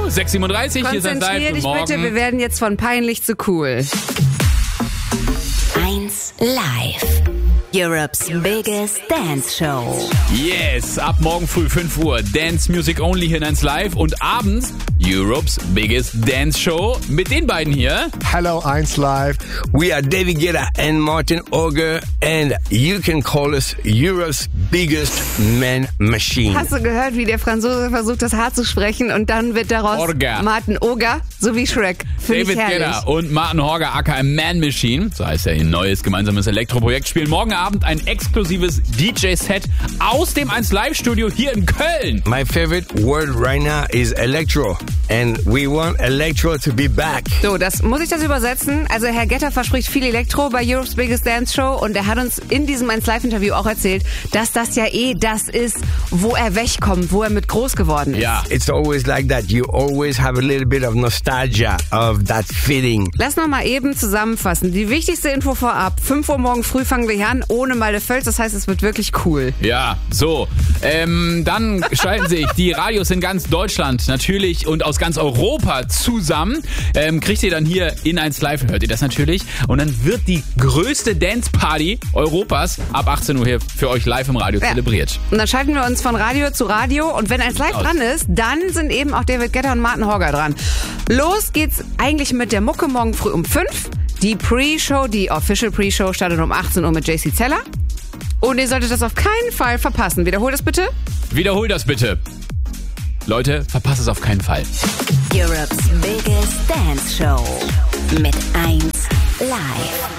6:37 Uhr, hier ist ein Live. Konzentrier dich bitte, wir werden jetzt von peinlich zu cool. 1 Live. Europe's biggest dance show. Yes, ab morgen früh 5 Uhr Dance Music Only hier in 1 Live und abends Europe's biggest dance show mit den beiden hier. Hello, 1 Live. We are David Guetta and Martin Orger, and you can call us Europe's biggest man machine. Hast du gehört, wie der Franzose versucht, das H zu sprechen und dann wird daraus Orga. Martin Orger, so wie Shrek. Find David ich herrlich. Guetta und Martin Orger aka Man Machine, so heißt ja ihr neues gemeinsames Elektroprojekt, spielen morgen Abend ein exklusives DJ-Set aus dem 1 Live Studio hier in Köln. My favorite word right now is electro, and we want electro to be back. So, muss ich das übersetzen? Also Herr Guetta verspricht viel Elektro bei Europe's Biggest Dance Show und er hat uns in diesem 1 Live Interview auch erzählt, dass das ja das ist, wo er wegkommt, wo er mit groß geworden ist. Ja. It's always like that. You always have a little bit of nostalgia of that feeling. Lass noch mal eben zusammenfassen. Die wichtigste Info vorab. 5 Uhr morgen früh fangen wir hier an, ohne Malte Völz. Das heißt, es wird wirklich cool. Ja, so. Dann schalten sich die Radios in ganz Deutschland natürlich und aus ganz Europa zusammen. Kriegt ihr dann hier in 1 Live, hört ihr das natürlich. Und dann wird die größte Dance-Party Europas ab 18 Uhr hier für euch live im Radio zelebriert. Und dann schalten wir uns von Radio zu Radio. Und wenn 1 Live dran ist, dann sind eben auch David Guetta und Martin Orger dran. Los geht's eigentlich mit der Mucke morgen früh um 5. Die Pre-Show, die Official Pre-Show startet um 18 Uhr mit JC Zeller. Und ihr solltet das auf keinen Fall verpassen. Wiederhol das bitte. Wiederhol das bitte. Leute, verpasst es auf keinen Fall. Europe's biggest dance show mit 1 Live.